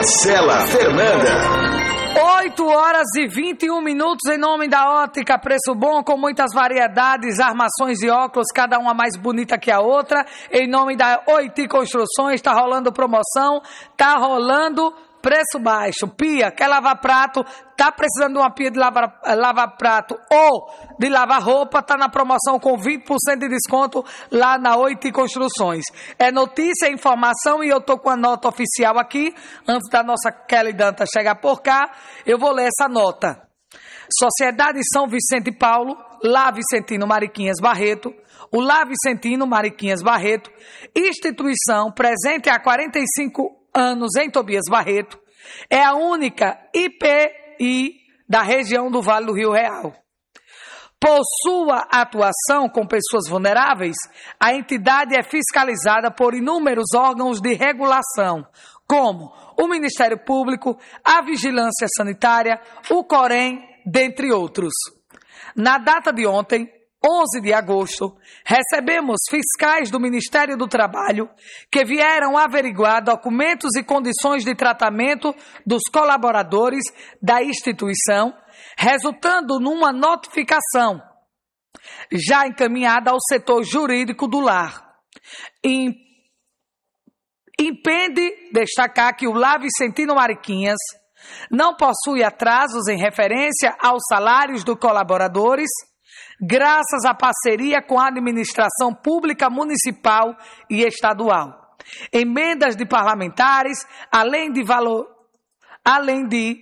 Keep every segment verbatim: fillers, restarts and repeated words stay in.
Marcela Fernanda. oito horas e vinte e um minutos em nome da Ótica Preço Bom, com muitas variedades, armações de óculos, cada uma mais bonita que a outra. Em nome da Oiti Construções, está rolando promoção, está rolando preço baixo. Pia, quer lavar prato, tá precisando de uma pia de lavar, lavar prato ou de lavar roupa, tá na promoção com vinte por cento de desconto lá na Oiti Construções. É notícia, é informação, e eu tô com a nota oficial aqui. Antes da nossa Kelly Dantas chegar por cá, eu vou ler essa nota. Sociedade São Vicente Paulo, Lá Vicentino Mariquinhas Barreto, o Lá Vicentino Mariquinhas Barreto, instituição presente há quarenta e cinco anos em Tobias Barreto, é a única I P I da região do Vale do Rio Real. Por sua atuação com pessoas vulneráveis, a entidade é fiscalizada por inúmeros órgãos de regulação, como o Ministério Público, a Vigilância Sanitária, o Corém, dentre outros. Na data de ontem, onze de agosto, recebemos fiscais do Ministério do Trabalho que vieram averiguar documentos e condições de tratamento dos colaboradores da instituição, resultando numa notificação já encaminhada ao setor jurídico do lar. Impende destacar que o Lá Vicentino Mariquinhas não possui atrasos em referência aos salários dos colaboradores, graças à parceria com a administração pública municipal e estadual. Emendas de parlamentares, além de, valor, além de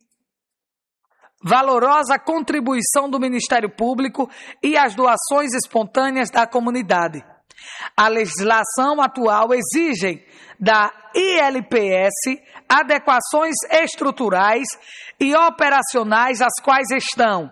valorosa contribuição do Ministério Público e as doações espontâneas da comunidade. A legislação atual exige da I L P S adequações estruturais e operacionais, as quais estão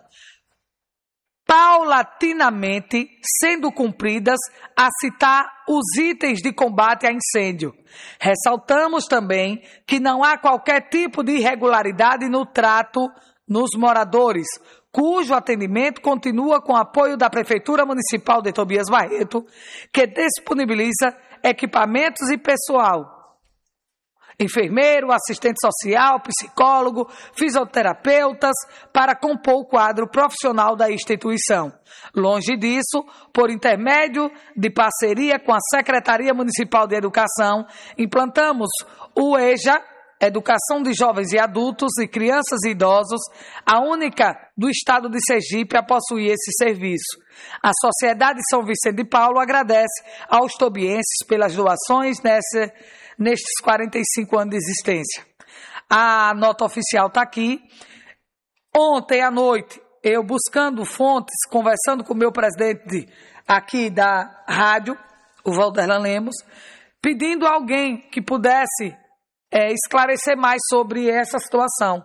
paulatinamente sendo cumpridas, a citar os itens de combate a incêndio. Ressaltamos também que não há qualquer tipo de irregularidade no trato nos moradores, cujo atendimento continua com apoio da Prefeitura Municipal de Tobias Barreto, que disponibiliza equipamentos e pessoal. Enfermeiro, assistente social, psicólogo, fisioterapeutas, para compor o quadro profissional da instituição. Longe disso, por intermédio de parceria com a Secretaria Municipal de Educação, implantamos o E J A, Educação de Jovens e Adultos e Crianças e Idosos, a única do estado de Sergipe a possuir esse serviço. A Sociedade São Vicente de Paulo agradece aos tobienses pelas doações nessa nestes quarenta e cinco anos de existência. A nota oficial está aqui. Ontem à noite, eu buscando fontes, conversando com o meu presidente aqui da rádio, o Valderlan Lemos, pedindo a alguém que pudesse é, esclarecer mais sobre essa situação.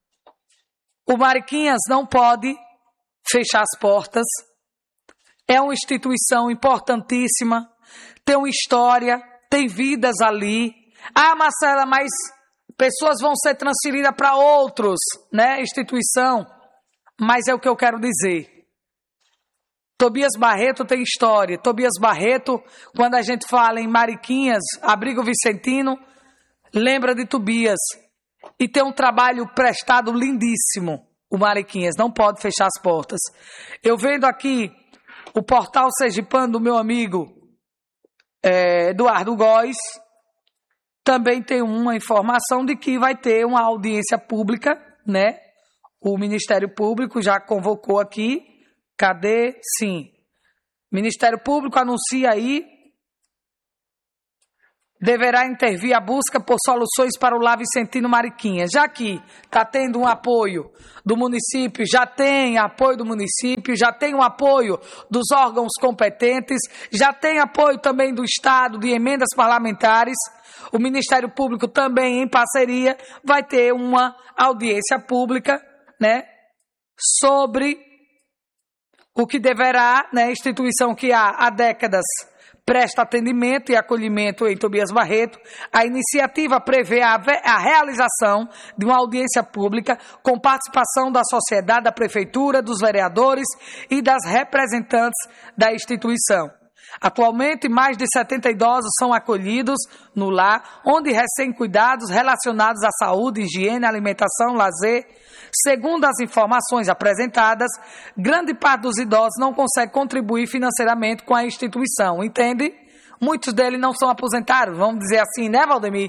O Mariquinhas não pode fechar as portas, é uma instituição importantíssima, tem uma história, tem vidas ali. Ah, Marcela, mas pessoas vão ser transferidas para outros, né, instituição. Mas é o que eu quero dizer. Tobias Barreto tem história. Tobias Barreto, quando a gente fala em Mariquinhas, Abrigo Vicentino, lembra de Tobias. E tem um trabalho prestado lindíssimo. O Mariquinhas não pode fechar as portas. Eu vendo aqui o portal sergipano do meu amigo É, Eduardo Góes, também tem uma informação de que vai ter uma audiência pública, né? O Ministério Público já convocou aqui. Cadê? Sim. Ministério Público anuncia aí, deverá intervir a busca por soluções para o Lá Vicentino Mariquinhas. Já que está tendo um apoio do município, já tem apoio do município, já tem o apoio dos órgãos competentes, já tem apoio também do Estado de emendas parlamentares, o Ministério Público também em parceria vai ter uma audiência pública, né, sobre o que deverá, né, instituição que há há décadas presta atendimento e acolhimento em Tobias Barreto. A iniciativa prevê a, a realização de uma audiência pública com participação da sociedade, da prefeitura, dos vereadores e das representantes da instituição. Atualmente, mais de setenta idosos são acolhidos no lar, onde recebem cuidados relacionados à saúde, higiene, alimentação, lazer. Segundo as informações apresentadas, grande parte dos idosos não consegue contribuir financeiramente com a instituição, entende? Muitos deles não são aposentados, vamos dizer assim, né, Valdemir?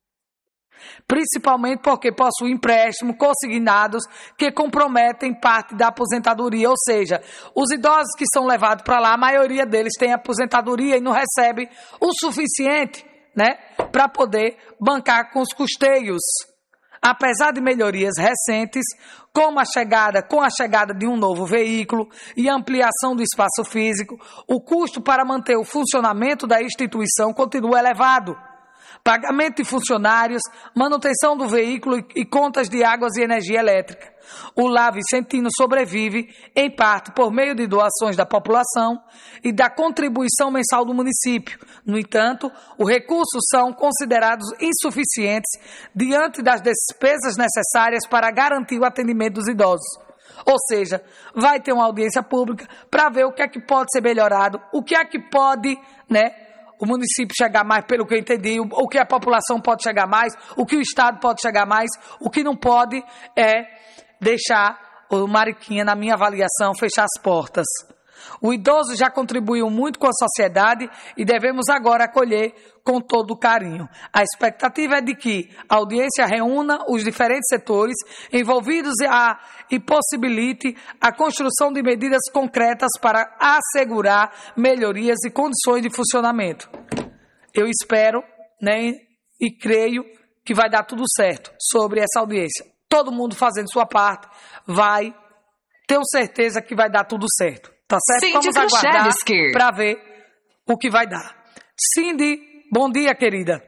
Principalmente porque possuem empréstimos consignados que comprometem parte da aposentadoria, ou seja, os idosos que são levados para lá, a maioria deles tem aposentadoria e não recebe o suficiente, né, para poder bancar com os custeios. Apesar de melhorias recentes, como a chegada, com a chegada de um novo veículo e ampliação do espaço físico, o custo para manter o funcionamento da instituição continua elevado. Pagamento de funcionários, manutenção do veículo e contas de águas e energia elétrica. O Lar Vicentino sobrevive, em parte, por meio de doações da população e da contribuição mensal do município. No entanto, os recursos são considerados insuficientes diante das despesas necessárias para garantir o atendimento dos idosos. Ou seja, vai ter uma audiência pública para ver o que é que pode ser melhorado, o que é que pode, né, o município chegar mais, pelo que eu entendi, o, o que a população pode chegar mais, o que o Estado pode chegar mais, o que não pode é deixar o Mariquinha, na minha avaliação, fechar as portas. O idoso já contribuiu muito com a sociedade e devemos agora acolher com todo o carinho. A expectativa é de que a audiência reúna os diferentes setores envolvidos e, a, e possibilite a construção de medidas concretas para assegurar melhorias e condições de funcionamento. Eu espero, né, e creio que vai dar tudo certo sobre essa audiência. Todo mundo fazendo sua parte, vai, tenho certeza que vai dar tudo certo. Tá certo? Cindy Vamos aguardar Kruszewski. para ver o que vai dar. Cindy, bom dia, querida.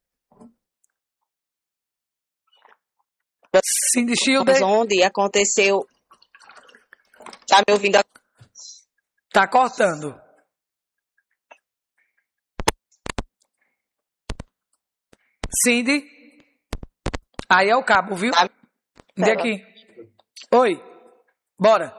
Cindy Schilder. Onde aconteceu... Tá me ouvindo? Tá cortando. Cindy. Aí é o cabo, viu? Tá. Vem aqui. Oi. Bora.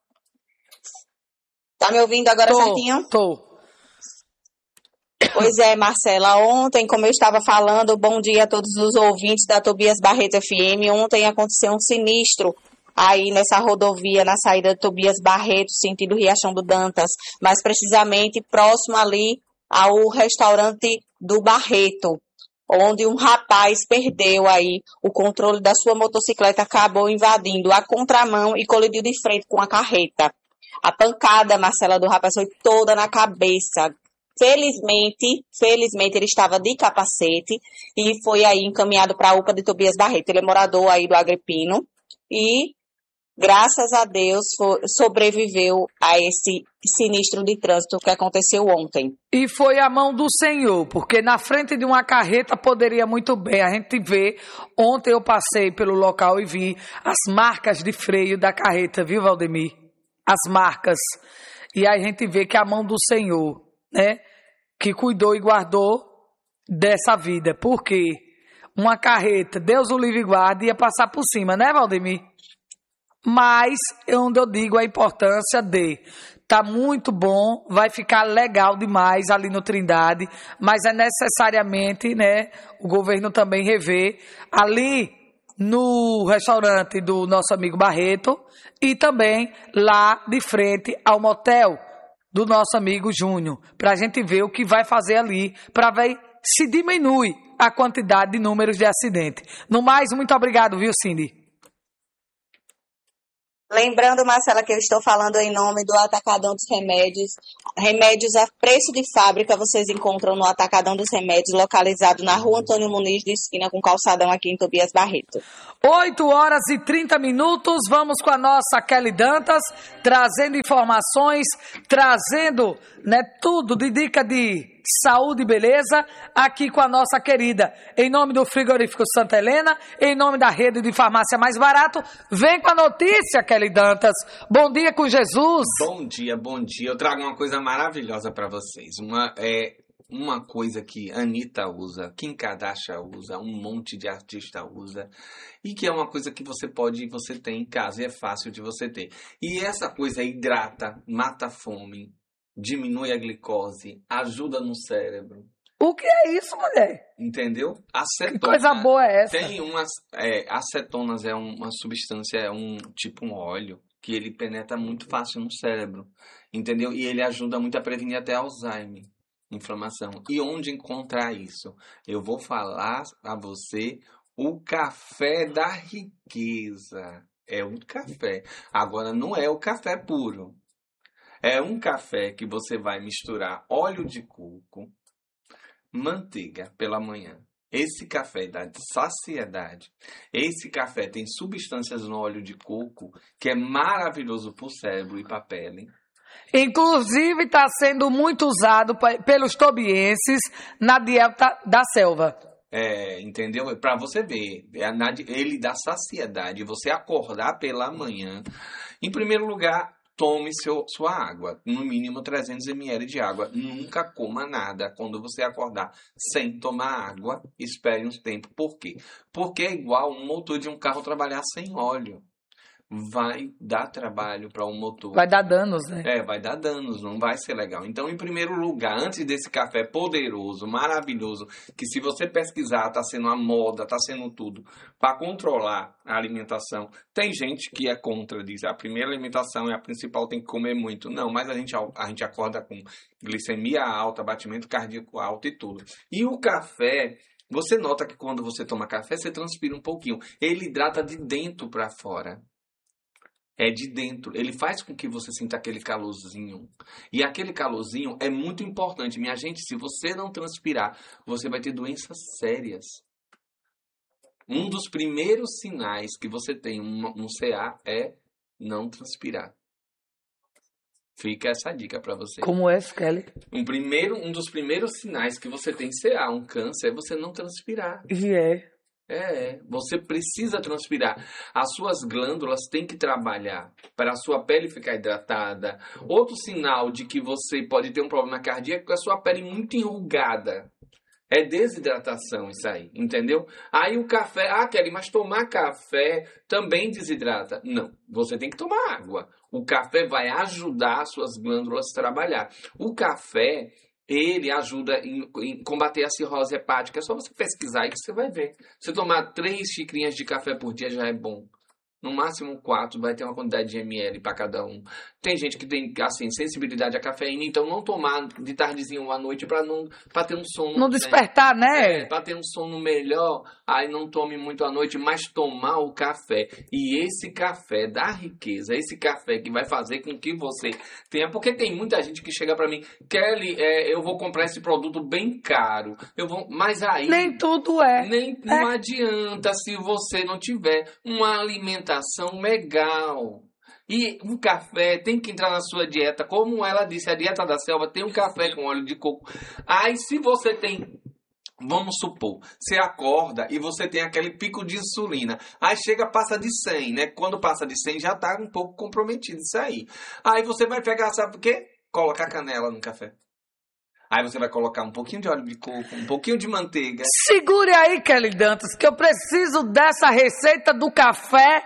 Tá me ouvindo agora Tô, certinho? tô. Pois é, Marcela. Ontem, como eu estava falando, bom dia a todos os ouvintes da Tobias Barreto F M. Ontem aconteceu um sinistro aí nessa rodovia, na saída de Tobias Barreto, sentido Riachão do Dantas, mais precisamente próximo ali ao restaurante do Barreto, onde um rapaz perdeu aí o controle da sua motocicleta, acabou invadindo a contramão e colidiu de frente com a carreta. A pancada, Marcela, do rapaz foi toda na cabeça. Felizmente, felizmente ele estava de capacete e foi aí encaminhado para a U P A de Tobias Barreto. Ele é morador aí do Agripino e, graças a Deus, foi, sobreviveu a esse sinistro de trânsito que aconteceu ontem. E foi a mão do Senhor, porque na frente de uma carreta poderia muito bem. A gente vê, ontem eu passei pelo local e vi as marcas de freio da carreta, viu, Valdemir? As marcas. E aí a gente vê que é a mão do Senhor, né, que cuidou e guardou dessa vida. Porque uma carreta, Deus o livre e guarde, ia passar por cima, né, Valdemir? Mas é onde eu digo a importância de... Tá muito bom, vai ficar legal demais ali no Trindade, mas é necessariamente, né, o governo também rever ali no restaurante do nosso amigo Barreto e também lá de frente ao motel do nosso amigo Júnior, para a gente ver o que vai fazer ali, para ver se diminui a quantidade de números de acidente. No mais, muito obrigado, viu, Cindy? Lembrando, Marcela, que eu estou falando em nome do Atacadão dos Remédios. Remédios a preço de fábrica vocês encontram no Atacadão dos Remédios, localizado na rua Antônio Muniz, de esquina com Calçadão, aqui em Tobias Barreto. oito horas e trinta minutos, vamos com a nossa Kelly Dantas, trazendo informações, trazendo, né, tudo de dica de saúde e beleza, aqui com a nossa querida, em nome do Frigorífico Santa Helena, em nome da rede de farmácia mais barato, vem com a notícia, Kelly Dantas. Bom dia com Jesus. Bom dia, bom dia. Eu trago uma coisa maravilhosa para vocês. Uma, é, uma coisa que a Anitta usa, Kim Kardashian usa, um monte de artista usa, e que é uma coisa que você pode, você tem em casa e é fácil de você ter. E essa coisa hidrata, mata a fome, diminui a glicose, ajuda no cérebro. O que é isso, mulher? Entendeu? Acetona. Que coisa boa é essa? Tem umas... É, acetonas é uma substância, é um tipo um óleo, que ele penetra muito fácil no cérebro. Entendeu? E ele ajuda muito a prevenir até Alzheimer, inflamação. E onde encontrar isso? Eu vou falar a você o café da riqueza. É um café. Agora, não é o café puro. É um café que você vai misturar óleo de coco, manteiga pela manhã. Esse café dá saciedade. Esse café tem substâncias no óleo de coco que é maravilhoso para o cérebro e para a pele. Inclusive está sendo muito usado pelos tobienses na dieta da selva. É, entendeu? Para você ver, ele dá saciedade. Você acordar pela manhã, em primeiro lugar, tome seu, sua água, no mínimo trezentos mililitros de água. Nunca coma nada quando você acordar sem tomar água. Espere um tempo. Por quê? Porque é igual um motor de um carro trabalhar sem óleo. Vai dar trabalho para um motor. Vai dar danos, né? É, vai dar danos, não vai ser legal. Então, em primeiro lugar, antes desse café poderoso, maravilhoso, que se você pesquisar, está sendo a moda, está sendo tudo, para controlar a alimentação. Tem gente que é contra, diz, a primeira alimentação é a principal, tem que comer muito. Não, mas a gente, a gente acorda com glicemia alta, batimento cardíaco alto e tudo. E o café... Você nota que quando você toma café, você transpira um pouquinho. Ele hidrata de dentro para fora. É de dentro. Ele faz com que você sinta aquele calorzinho. E aquele calorzinho é muito importante. Minha gente, se você não transpirar, você vai ter doenças sérias. Um dos primeiros sinais que você tem um, um C A é não transpirar. Fica essa dica para você. Como é, Kelly? Um, primeiro, um dos primeiros sinais que você tem C A, um câncer, é você não transpirar. E é. É, você precisa transpirar. As suas glândulas têm que trabalhar para a sua pele ficar hidratada. Outro sinal de que você pode ter um problema cardíaco é a sua pele muito enrugada. É desidratação isso aí, entendeu? Aí o café, ah, Kelly, mas tomar café também desidrata. Não, você tem que tomar água. O café vai ajudar as suas glândulas a trabalhar. O café... ele ajuda em, em combater a cirrose hepática. É só você pesquisar aí que você vai ver. Você tomar três xicrinhas de café por dia já é bom. No máximo quatro, vai ter uma quantidade de ml para cada um. Tem gente que tem, assim, sensibilidade à cafeína, então não tomar de tardezinho à noite para não para ter um sono... Não despertar, né? É, para ter um sono melhor, aí não tome muito à noite, mas tomar o café. E esse café da riqueza, esse café que vai fazer com que você tenha... Porque tem muita gente que chega para mim, Kelly, é, eu vou comprar esse produto bem caro, eu vou, mas aí... Nem tudo é. Nem, é. Não adianta se você não tiver uma alimentação legal. E o café tem que entrar na sua dieta. Como ela disse, a dieta da selva tem um café com óleo de coco. Aí se você tem... Vamos supor, você acorda e você tem aquele pico de insulina. Aí chega, passa de cem, né? Quando passa de cem já tá um pouco comprometido isso aí. Aí você vai pegar, sabe o quê? Colocar canela no café. Aí você vai colocar um pouquinho de óleo de coco, um pouquinho de manteiga. Segure aí, Kelly Dantas, que eu preciso dessa receita do café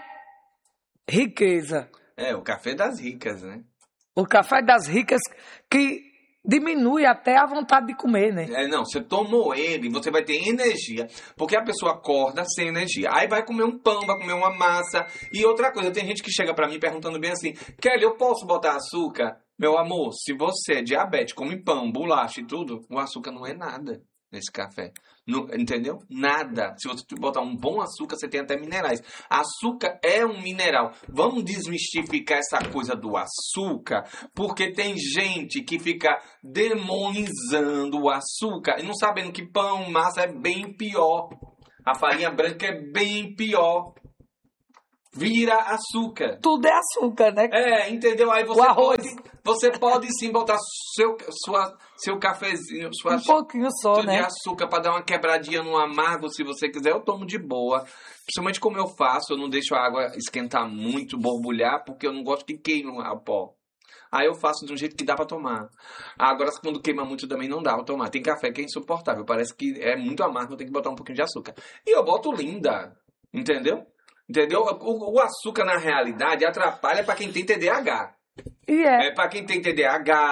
riqueza. É, o café das ricas, né? O café das ricas que diminui até a vontade de comer, né? É, não, você tomou ele, você vai ter energia. Porque a pessoa acorda sem energia. Aí vai comer um pão, vai comer uma massa. E outra coisa, tem gente que chega pra mim perguntando bem assim, Kelly, eu posso botar açúcar? Meu amor, se você é diabético, come pão, bolacha e tudo, o açúcar não é nada nesse café. Não, entendeu? Nada. Se você botar um bom açúcar, você tem até minerais. Açúcar é um mineral. Vamos desmistificar essa coisa do açúcar, porque tem gente que fica demonizando o açúcar e não sabendo que pão, massa é bem pior. A farinha branca é bem pior. Vira açúcar. Tudo é açúcar, né? É, entendeu? Aí você pode, você pode sim botar seu, sua, seu cafezinho, sua um pouquinho só, né? de açúcar para dar uma quebradinha no amargo, se você quiser. Eu tomo de boa. Principalmente como eu faço, eu não deixo a água esquentar muito, borbulhar, porque eu não gosto que queime o pó. Aí eu faço de um jeito que dá para tomar. Agora, quando queima muito também não dá para tomar. Tem café que é insuportável, parece que é muito amargo, eu tenho que botar um pouquinho de açúcar. E eu boto linda, entendeu? Entendeu? O, o açúcar, na realidade, atrapalha para quem tem T D A H. E é. É para quem tem T D A H,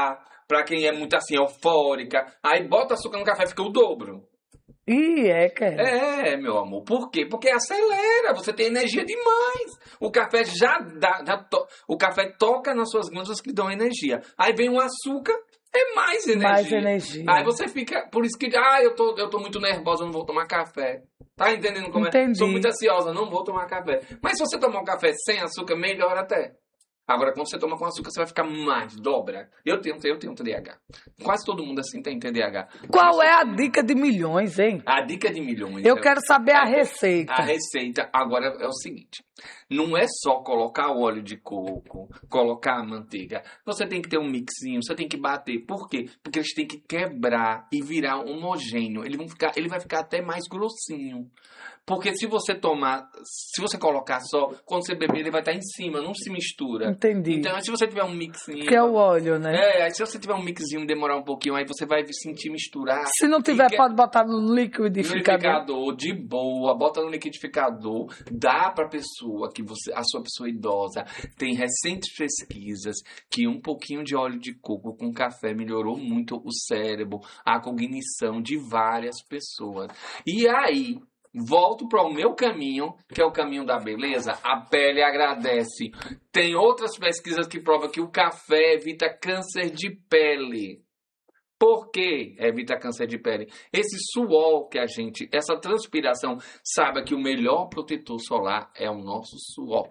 pra quem é muito assim, eufórica. Aí bota açúcar no café, fica o dobro. Ih, é, cara. É, meu amor. Por quê? Porque acelera, você tem energia demais. O café já dá, já to... o café toca nas suas glândulas que dão energia. Aí vem o açúcar, é mais energia. Mais energia. Aí você fica, por isso que, ah, eu tô, eu tô muito nervosa, não vou tomar café. Tá entendendo como Entendi. é? Sou muito ansiosa, não vou tomar café. Mas se você tomar um café sem açúcar, melhor até. Agora, quando você toma com açúcar, você vai ficar mais, dobra. Eu tenho, eu tenho T D A H. Quase todo mundo assim tem T D A H. Qual é a dica de milhões, hein? A dica de milhões. Eu é- quero saber a é- receita. A receita agora é o seguinte. Não é só colocar o óleo de coco, colocar a manteiga. Você tem que ter um mixinho, você tem que bater. Por quê? Porque eles têm que quebrar e virar homogêneo. Ele, vão ficar, ele vai ficar até mais grossinho. Porque se você tomar, se você colocar só, quando você beber, ele vai estar em cima, não se mistura. Entendi. Então, se você tiver um mixinho... Que é o óleo, né? É, aí se você tiver um mixinho e demorar um pouquinho, aí você vai sentir misturar. Se não tiver, que- pode botar no No liquidificador. liquidificador, de boa, bota no liquidificador, dá pra pessoa, que você, a sua pessoa idosa. Tem recentes pesquisas que um pouquinho de óleo de coco com café melhorou muito o cérebro, a cognição de várias pessoas. E aí, volto para o meu caminho, que é o caminho da beleza, a pele agradece. Tem outras pesquisas que provam que o café evita câncer de pele. Por que evita câncer de pele? Esse suor que a gente, essa transpiração, saiba que o melhor protetor solar é o nosso suor.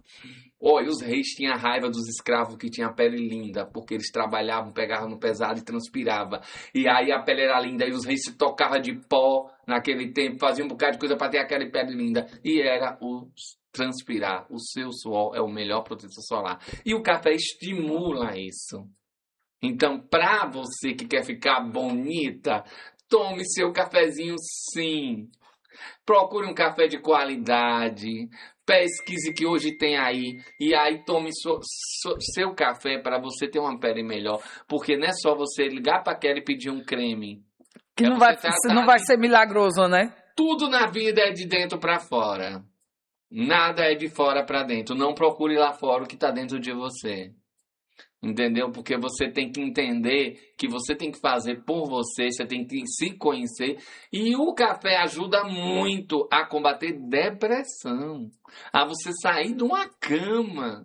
Olha, os reis tinham raiva dos escravos que tinham a pele linda, porque eles trabalhavam, pegavam no pesado e transpirava. E aí a pele era linda, e os reis se tocavam de pó naquele tempo, faziam um bocado de coisa para ter aquela pele linda. E era o transpirar, o seu suor é o melhor protetor solar. E o café estimula isso. Então, pra você que quer ficar bonita, tome seu cafezinho sim. Procure um café de qualidade. Pesquise que hoje tem aí. E aí tome so, so, seu café para você ter uma pele melhor. Porque não é só você ligar para aquela e pedir um creme. Que É não você vai, tratar não vai de- ser milagroso, né? Tudo na vida é de dentro para fora. Nada é de fora para dentro. Não procure lá fora o que está dentro de você. Entendeu? Porque você tem que entender que você tem que fazer por você, você tem que se conhecer. E o café ajuda muito a combater depressão, a você sair de uma cama.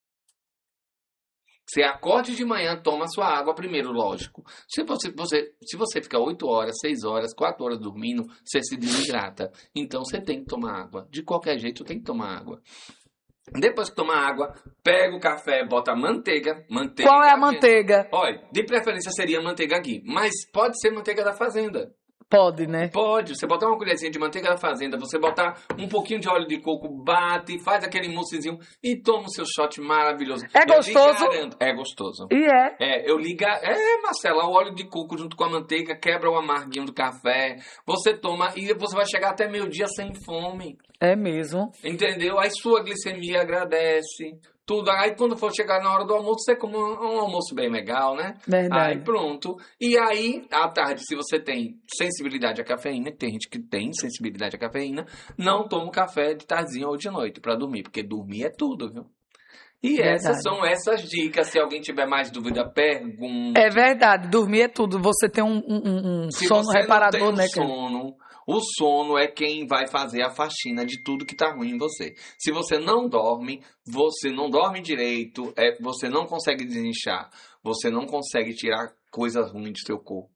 Você acorde de manhã, toma sua água primeiro, lógico. Se você, você, se você fica oito horas, seis horas, quatro horas dormindo, você se desidrata. Então você tem que tomar água. De qualquer jeito, tem que tomar água. Depois que tomar água, pega o café, bota a manteiga. manteiga Qual é a café. manteiga? Olha, de preferência seria manteiga ghee, mas pode ser manteiga da fazenda. Pode, né? Pode, você botar uma colherzinha de manteiga da fazenda, você botar um pouquinho de óleo de coco, bate, faz aquele moussezinho e toma o seu shot maravilhoso. É Eu lhe gostoso? garanto- É gostoso. E é. É, eu liga. É, Marcela, o óleo de coco junto com a manteiga quebra o amarguinho do café. Você toma e você vai chegar até meio-dia sem fome. É mesmo. Entendeu? Aí sua glicemia agradece. Tudo. Aí quando for chegar na hora do almoço, você come um, um almoço bem legal, né? Verdade. Aí pronto. E aí, à tarde, se você tem sensibilidade à cafeína, que tem gente que tem sensibilidade à cafeína, não toma café de tardinha ou de noite pra dormir, porque dormir é tudo, viu? E Verdade. essas são essas dicas. Se alguém tiver mais dúvida, pergunta. É verdade. Dormir é tudo. Você tem um, um- um- um Se sono você reparador, não tem um né, cara? sono, o sono é quem vai fazer a faxina de tudo que tá ruim em você. Se você não dorme, você não dorme direito, é, você não consegue desinchar, você não consegue tirar coisas ruins do seu corpo.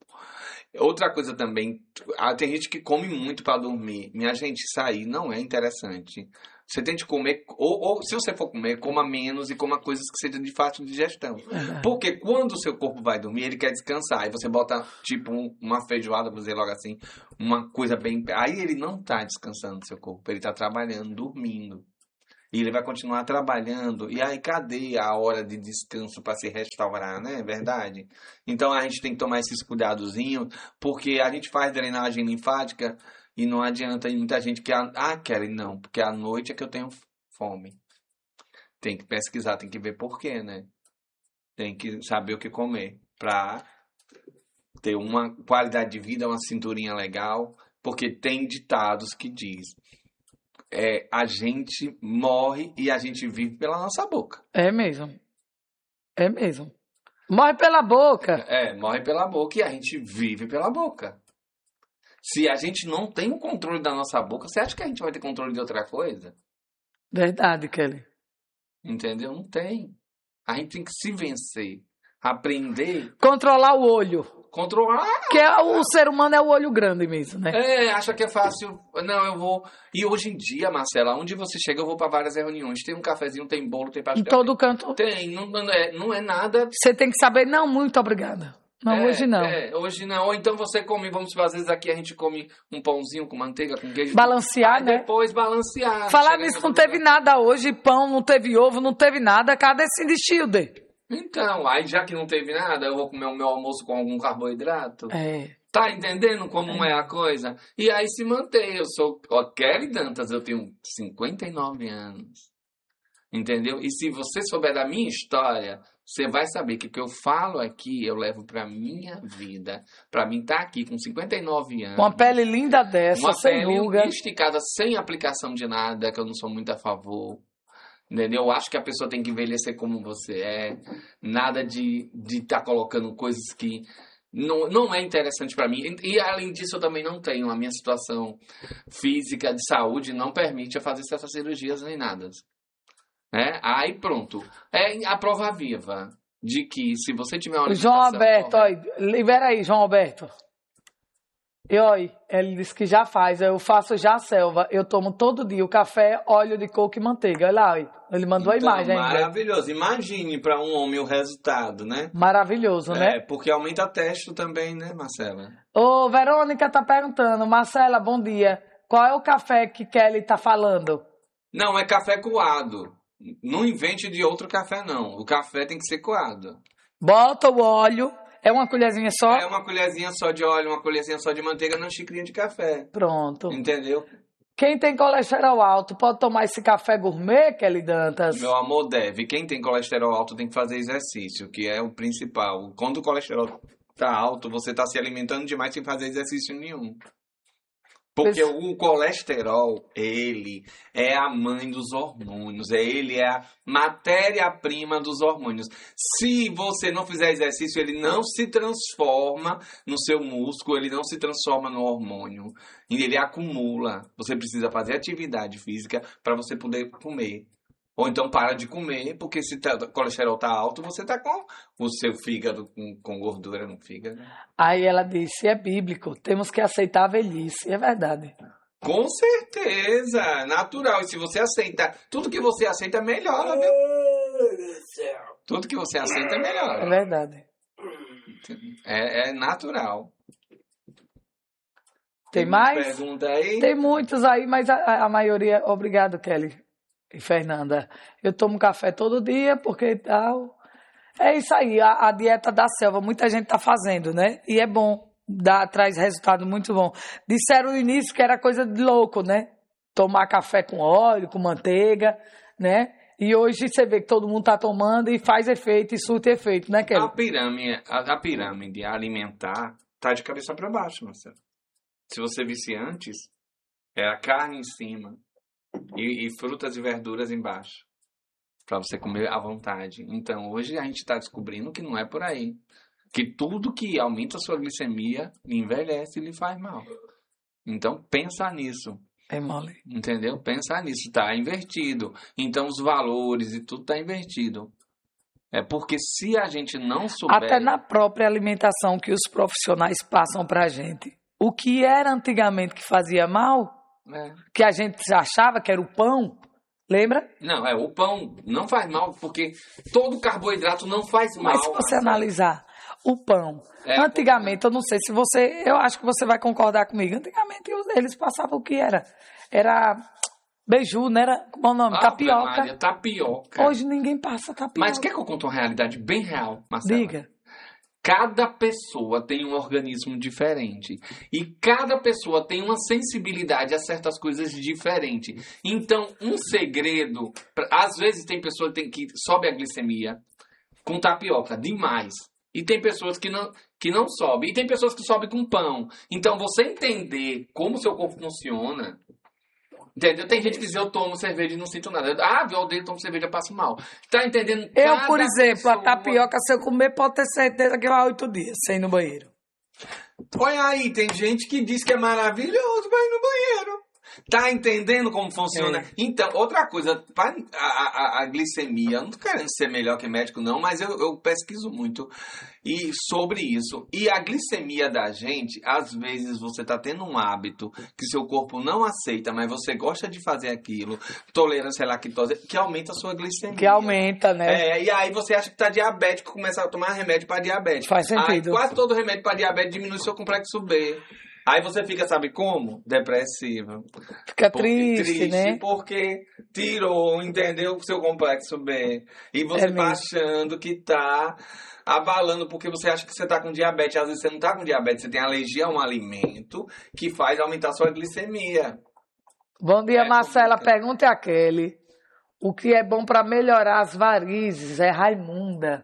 Outra coisa também, ah, tem gente que come muito para dormir. Minha gente, isso aí não é interessante. Você tem de comer, ou, ou se você for comer, coma menos e coma coisas que sejam de fácil digestão. Porque quando o seu corpo vai dormir, ele quer descansar. Aí você bota, tipo, um- uma feijoada, vou dizer logo assim, uma coisa bem... Aí ele não tá descansando do seu corpo, ele tá trabalhando, dormindo. E ele vai continuar trabalhando. E aí, cadê a hora de descanso para se restaurar, né? É verdade? Então, a gente tem que tomar esses cuidadozinhos, porque a gente faz drenagem linfática e não adianta. E muita gente que... Ah, Kelly, não, porque à noite é que eu tenho fome. Tem que pesquisar, tem que ver por quê, né? Tem que saber o que comer para ter uma qualidade de vida, uma cinturinha legal, porque tem ditados que diz... É, a gente morre e a gente vive pela nossa boca. É mesmo. É mesmo. Morre pela boca. É, morre pela boca e a gente vive pela boca. Se a gente não tem o controle da nossa boca, você acha que a gente vai ter controle de outra coisa? Verdade, Kelly. Entendeu? Não tem. A gente tem que se vencer. Aprender. Controlar o olho. Controlar. Que é, o ser humano é o olho grande mesmo, né? É, acha que é fácil. Não, eu vou. E hoje em dia, Marcela, onde você chega, eu vou para várias reuniões. Tem um cafezinho, tem bolo, tem Em pastel. todo canto. Tem. Não, não, é, não é nada. Você tem que saber, não, muito obrigada. Não, É, hoje não. É, hoje não. Ou então você come, vamos às vezes aqui a gente come um pãozinho com manteiga, com queijo. Balancear, Aí né? depois balancear. Falar Chega nisso, em não outro teve lugar. nada hoje, pão, não teve ovo, não teve nada. Cadê esse de Schilder? Então, aí já que não teve nada, eu vou comer o meu almoço com algum carboidrato. É. Tá entendendo como é a coisa? E aí se mantém. Eu sou ó, Kelly Dantas, eu tenho cinquenta e nove anos. Entendeu? E se você souber da minha história, você vai saber que o que eu falo aqui, eu levo pra minha vida. Pra mim estar aqui com cinquenta e nove anos. Uma pele linda dessa, Uma sem pele ruga. esticada, sem aplicação de nada, que eu não sou muito a favor. Entendeu? Eu acho que a pessoa tem que envelhecer como você é. Nada de estar tá colocando coisas que não, não é interessante pra mim. E além disso, eu também não tenho. A minha situação física de saúde não permite eu fazer certas cirurgias nem nada. Né? Aí pronto. É a prova viva de que se você tiver uma O João alimentação Alberto, correta- olha, libera aí, João Alberto. E olha, ele disse que já faz, eu faço já a selva. Eu tomo todo dia o café, óleo de coco e manteiga. Olha lá, olha. Ele mandou Então, a imagem ainda. maravilhoso. Imagine para um homem o resultado, né? Maravilhoso, né? É, porque aumenta a testo também, né, Marcela? Ô, Verônica tá perguntando, Marcela, bom dia. Qual é o café que Kelly tá falando? Não, é café coado. Não invente de outro café, não. O café tem que ser coado. Bota o óleo, é uma colherzinha só? É uma colherzinha só de óleo, uma colherzinha só de manteiga numa xicrinha de café. Pronto. Entendeu? Quem tem colesterol alto pode tomar esse café gourmet, Kelly Dantas? Meu amor, deve. Quem tem colesterol alto tem que fazer exercício, que é o principal. Quando o colesterol tá alto, você tá se alimentando demais sem fazer exercício nenhum. Porque Pois- o colesterol, ele é a mãe dos hormônios, é ele é a matéria-prima dos hormônios. Se você não fizer exercício, ele não se transforma no seu músculo, ele não se transforma no hormônio. E ele acumula. Você precisa fazer atividade física para você poder comer. Ou então para de comer, porque se tá- o colesterol tá alto, você tá com o seu fígado com, com gordura no fígado. Aí ela disse, é bíblico, temos que aceitar a velhice. É verdade. Com certeza, natural. E se você aceita, tudo que você aceita melhora, viu? Tudo que você aceita É melhora. verdade. É, é natural. Tem mais? Pergunta aí. Tem muitos aí, mas a, a maioria... Obrigado, Kelly e Fernanda. Eu tomo café todo dia, porque tal... É isso aí, a, a dieta da selva. Muita gente tá fazendo, né? E é bom. Dá, traz resultado muito bom. Disseram no início que era coisa de louco, né? Tomar café com óleo, com manteiga, né? E hoje você vê que todo mundo tá tomando e faz efeito, e surte efeito, né, Kelly? A pirâmide, a, a pirâmide alimentar tá de cabeça para baixo, Marcelo. Se você visse antes, era carne em cima e, e frutas e verduras embaixo, para você comer à vontade. Então, hoje a gente está descobrindo que não é por aí. Que tudo que aumenta a sua glicemia envelhece e lhe faz mal. Então, pensa nisso. É mole. Entendeu? Pensa nisso. Tá invertido. Então, os valores e tudo tá invertido. É porque se a gente não souber... Até na própria alimentação que os profissionais passam pra gente. O que era antigamente que fazia mal, É. que a gente achava que era o pão, lembra? Não, é, o pão não faz mal, porque todo carboidrato não faz mal. Mas se você Marcelo. analisar o pão, É, antigamente, eu não sei se você, eu acho que você vai concordar comigo, antigamente eles passavam o que era? Era beiju, não era? Como é o nome? Ave Tapioca. Maria, tapioca. Hoje ninguém passa tapioca. Mas quer que eu conte uma realidade bem real, Marcelo? Diga. Cada pessoa tem um organismo diferente. E cada pessoa tem uma sensibilidade a certas coisas diferentes. Então, um segredo... pra- Às vezes tem pessoa que, tem que sobe a glicemia com tapioca, demais. E tem pessoas que não, que não sobe. E tem pessoas que sobem com pão. Então, você entender como o seu corpo funciona Entendeu? Tem gente que diz, eu tomo cerveja e não sinto nada. Ah, eu odeio, tomo cerveja e passo mal. Tá entendendo? Eu, Cada por exemplo, pessoa... a tapioca, se eu comer, pode ter certeza que vai oito dias sem ir no banheiro. Olha aí, tem gente que diz que é maravilhoso, vai no banheiro. Tá entendendo como funciona? É. Então, outra coisa, pra- a, a, a glicemia, eu não tô querendo ser melhor que médico não, mas eu, eu pesquiso muito e sobre isso. E a glicemia da gente, às vezes você tá tendo um hábito que seu corpo não aceita, mas você gosta de fazer aquilo, tolerância à lactose, que aumenta a sua glicemia. Que aumenta, né? É, e aí você acha que tá diabético, começa a tomar remédio para diabetes. Faz sentido. Aí quase todo remédio para diabetes diminui seu complexo B. Aí você fica, sabe como? Depressivo. Fica Porque- triste, né? Porque tirou, entendeu? O seu complexo B. E você É tá mesmo. achando que tá abalando porque você acha que você tá com diabetes. Às vezes você não tá com diabetes, você tem alergia a um alimento que faz aumentar a sua glicemia. Bom dia, É Marcela. complicado. Pergunte a Kelly. O que é bom para melhorar as varizes? É Raimunda.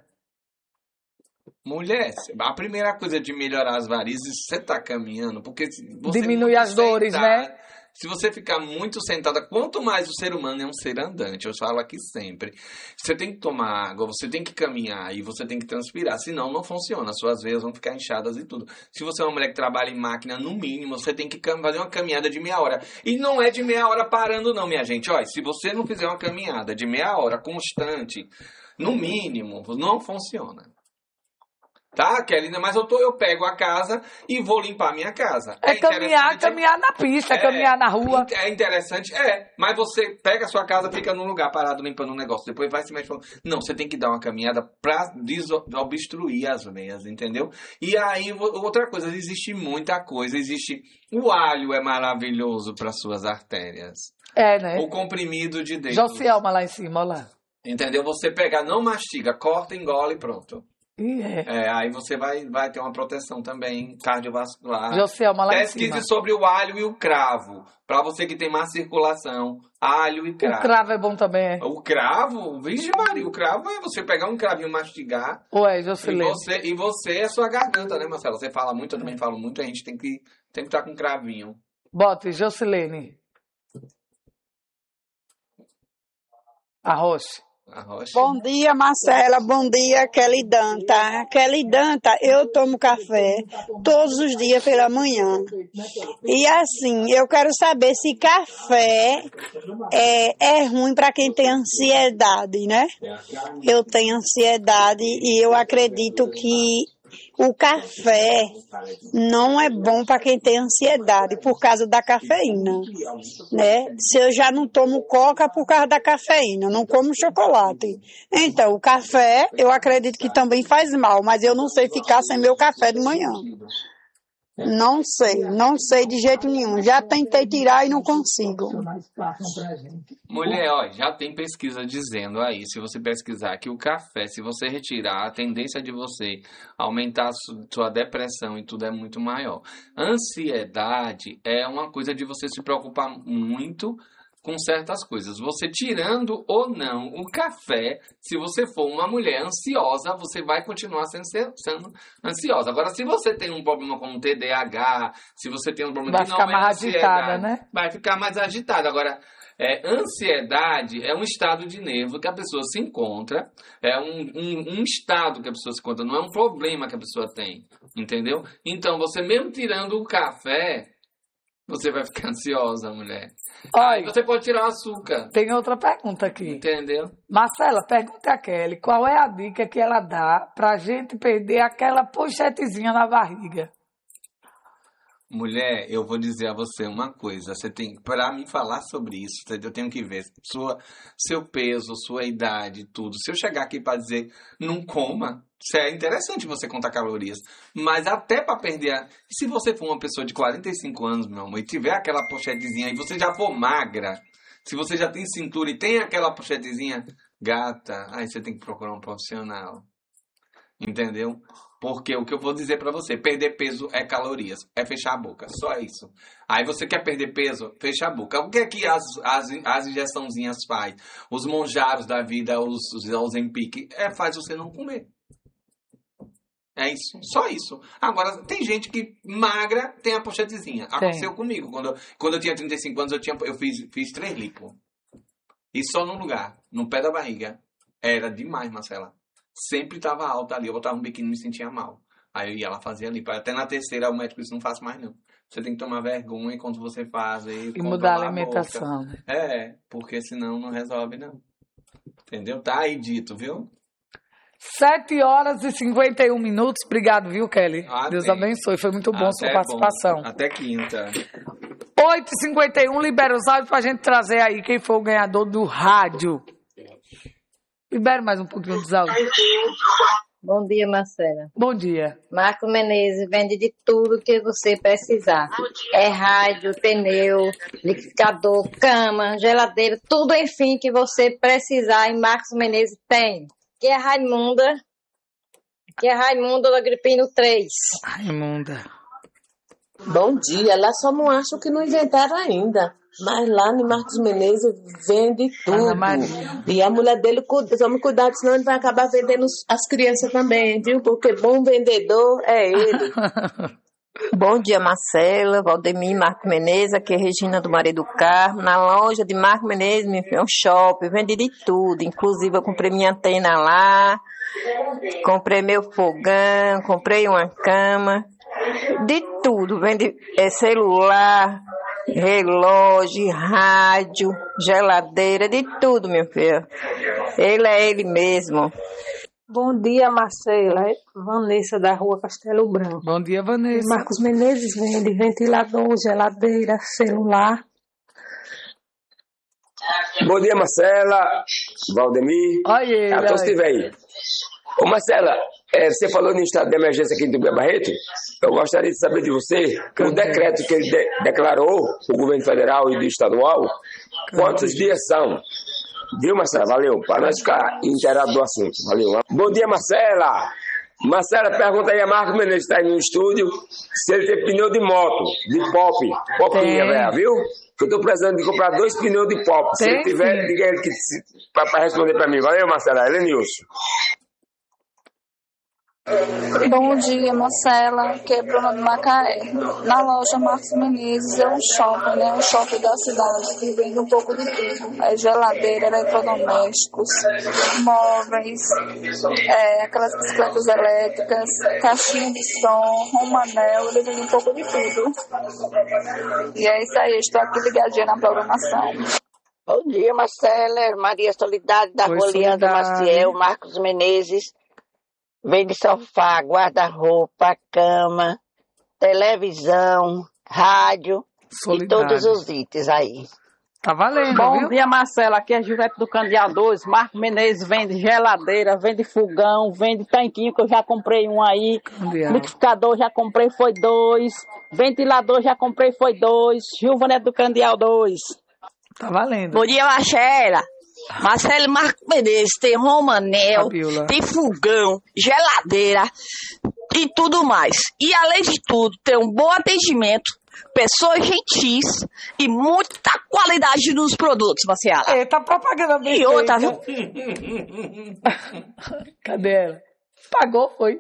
Mulher, a primeira coisa de melhorar as varizes, você tá caminhando, porque se você Diminui muito as dores, sentada- né? Se você ficar muito sentada, quanto mais o ser humano é um ser andante, eu falo aqui sempre. Você tem que tomar água, você tem que caminhar e você tem que transpirar, senão não funciona. As suas veias vão ficar inchadas e tudo. Se você é uma mulher que trabalha em máquina, no mínimo, você tem que cam- fazer uma caminhada de meia hora. E não é de meia hora parando, não, minha gente. Olha, se você não fizer uma caminhada de meia hora constante, no mínimo, não funciona. Tá, Kelly? Mas eu, tô, eu pego a casa e vou limpar a minha casa. É caminhar, interessante- caminhar na pista, É, caminhar na rua. É interessante, é. Mas você pega a sua casa, fica num lugar parado limpando um negócio. Depois vai se mexe falando. Não, você tem que dar uma caminhada pra desobstruir as veias, entendeu? E aí, vo- outra coisa, existe muita coisa. Existe. O alho é maravilhoso para suas artérias. É, né? O comprimido de dedo. Josielma lá em cima, olha lá. Entendeu? Você pega, não mastiga, corta, engole e pronto. Ih, é. É, aí você vai, vai ter uma proteção também cardiovascular. Josielma lá em Pesquise cima. sobre o alho e o cravo. Pra você que tem má circulação. Alho e O cravo. cravo é bom também, é? O cravo, Vixe Maria, o cravo é você pegar um cravinho, mastigar. Ué, E Josilene. você, e você é sua garganta, né, Marcela? Você fala muito, eu também falo muito. A gente tem que tem que estar com cravinho. Bote, Josilene. Arroz. A rocha. Bom dia, Marcela. Bom dia, Kelly Danta. Kelly Danta, eu tomo café todos os dias pela manhã. E assim, eu quero saber se café é, é ruim para quem tem ansiedade, né? Eu tenho ansiedade e eu acredito que o café não é bom para quem tem ansiedade por causa da cafeína, né? Se eu já não tomo coca por causa da cafeína, não como chocolate. Então, o café eu acredito que também faz mal, mas eu não sei ficar sem meu café de manhã. Não sei, não sei de jeito nenhum. Já tentei tirar e não consigo. Mulher, ó, já tem pesquisa dizendo aí, se você pesquisar que o café, se você retirar, a tendência de você aumentar a su- sua depressão e tudo é muito maior. Ansiedade é uma coisa de você se preocupar muito com certas coisas. Você tirando ou não o café, se você for uma mulher ansiosa, você vai continuar sendo, sendo ansiosa. Agora, se você tem um problema como T D A H, se você tem um problema Vai que não ficar é mais ansiedade, agitada, né? vai ficar mais agitada. Agora, é, ansiedade é um estado de nervo que a pessoa se encontra, é um, um, um estado que a pessoa se encontra, não é um problema que a pessoa tem, entendeu? Então, você mesmo tirando o café, você vai ficar ansiosa, mulher. Aí Olha, você pode tirar o açúcar, tem outra pergunta aqui. entendeu? Marcela, pergunta a Kelly, qual é a dica que ela dá pra gente perder aquela pochetezinha na barriga? Mulher, eu vou dizer a você uma coisa. Você tem, para me falar sobre isso, eu tenho que ver sua, seu peso, sua idade, tudo. Se eu chegar aqui para dizer não coma, isso é interessante você contar calorias. Mas até para perder, a... se você for uma pessoa de quarenta e cinco anos, meu amor, e tiver aquela pochetezinha e você já for magra, se você já tem cintura e tem aquela pochetezinha, gata, aí você tem que procurar um profissional. Entendeu? Porque o que eu vou dizer pra você, perder peso é calorias, é fechar a boca, só isso. Aí você quer perder peso, fecha a boca. O que é que as, as, as injeçãozinhas faz? Os monjaros da vida, os, os Ozempic, é faz você não comer. É isso, só isso. Agora, tem gente que magra tem a pochetezinha. Aconteceu comigo. Quando eu, quando eu tinha trinta e cinco anos, eu, tinha, eu fiz, fiz três lipo. E só num lugar, no pé da barriga. Era demais, Marcela. Sempre tava alta ali. Eu botava um biquíni e me sentia mal. Aí eu ia lá fazer lipo. Até na terceira, o médico disse, não faço mais não. Você tem que tomar vergonha enquanto você faz. E, e mudar a alimentação. A é, porque senão não resolve não. Entendeu? Tá aí dito, viu? sete horas e cinquenta e um minutos. Obrigado, viu, Kelly? Ah, Deus tem. abençoe. Foi muito bom Até sua participação. Bom. Até quinta. oito e cinquenta e um, libera os áudios pra gente trazer aí quem foi o ganhador do rádio. Libera mais um pouquinho dos áudios. Bom dia, Marcela. Bom dia. Marco Menezes vende de tudo que você precisar. É rádio, pneu, liquidificador, cama, geladeira, tudo, enfim, que você precisar em Marcos Menezes tem. Que é Raimunda, que é Raimunda do Agripino três. Raimunda. Bom dia, lá só não acho que não inventaram ainda. Mas lá no Marcos Menezes vende tudo. E a mulher dele, tome cuidado, senão ele vai acabar vendendo as crianças também, viu? Porque bom vendedor é ele. Bom dia, Marcela, Valdemir, Marco Menezes, aqui é Regina do Maria do Carmo. Na loja de Marco Menezes, me fez um shopping, vendi de tudo. Inclusive, eu comprei minha antena lá, comprei meu fogão, comprei uma cama, de tudo. Vende é, celular, relógio, rádio, geladeira, de tudo, meu filho. Ele é ele mesmo. Bom dia, Marcela. Vanessa, da Rua Castelo Branco. Bom dia, Vanessa. Marcos Menezes vende ventilador, geladeira, celular. Bom dia, Marcela, Valdemir. Oi, a todos que vem. Ô, Marcela, é, você falou no estado de emergência aqui do Barreto. Eu gostaria de saber de você o decreto que ele de- declarou, o governo federal e do estadual, quantos dias são? Viu, Marcela? Valeu. Para nós ficar inteirados do assunto. Valeu. Bom dia, Marcela. Marcela, pergunta aí a Marcos Menezes, está aí no estúdio, se ele tem pneu de moto, de pop. Popinha, velho, viu? Que eu tô precisando de comprar dois pneus de pop. Se Tem, ele tiver, sim. diga ele que para responder para mim. Valeu, Marcela. Ele é Nilson. Bom dia, Marcela, aqui é Bruna do Macaé. Na loja Marcos Menezes é um shopping, né? Um shopping da cidade que vende um pouco de tudo. É geladeira, eletrodomésticos, móveis, é, aquelas bicicletas elétricas, caixinha de som, romanel, ele vende um pouco de tudo. E é isso aí, eu estou aqui ligadinha na programação. Bom dia, Marcela, Maria Solidária da Rua Leandro Maciel, Marcos Menezes. Vende sofá, guarda-roupa, cama, televisão, rádio e todos os itens aí. Tá valendo, Bom viu? dia, Marcela. Aqui é Gilberto do Candeal dois. Marco Menezes vende geladeira, vende fogão, vende tanquinho, que eu já comprei um aí. Candeal. Liquidificador já comprei, foi dois. Ventilador já comprei, foi dois. Gilvanete do Candeal dois. Tá valendo. Bom dia, Marcela. Marcelo Marco Menezes tem romanel, Fabiola. tem fogão, geladeira e tudo mais. E além de tudo, tem um bom atendimento, pessoas gentis e muita qualidade nos produtos, Marcela. Eita, propaganda bem E outra, viu? Cadê ela? Pagou, foi.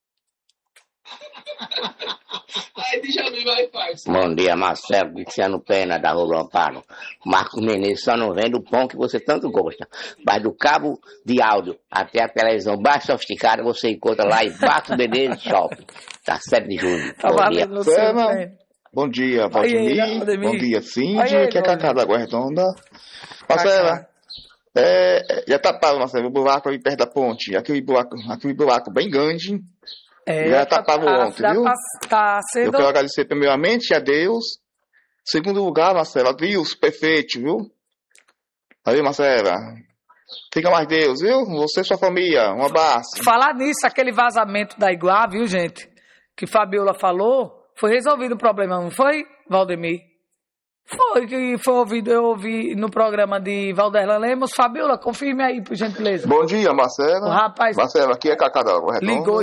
Bom dia, Marcelo, Cristiano Pena, da Rua Amparo. Marcos Menezes só não vende o pão que você tanto gosta. Mas do cabo de áudio até a televisão mais sofisticada, você encontra lá em Marcos Menezes Shopping. Tá sete de julho. Tá Bom dia. valendo, Luciano. Bom dia, Oi, Valdemir. Valdemir. Bom dia, Oi, Cindy. Aqui é Valdemir. Cacá da Água Redonda. Marcela, é, já tapava, Marcela, o buraco ali perto da ponte. Aquele buraco, aquele buraco bem grande. É, já tapava tá, ontem, tá, viu? Tá Eu sendo... quero agradecer primeiramente a Deus. Segundo lugar, Marcela, Deus, perfeito, viu? Valeu, Marcela. Fica mais Deus, viu? Você e sua família. Um abraço. Falar nisso, aquele vazamento da Iguá, viu, gente? Que Fabiola falou, foi resolvido o problema, não foi, Valdemir? Foi, que foi ouvido, eu ouvi no programa de Valderlan Lemos. Fabiola, confirme aí, por gentileza. Bom dia, Marcela. O rapaz Marcela, aqui é Cacá da Água Redonda. ligou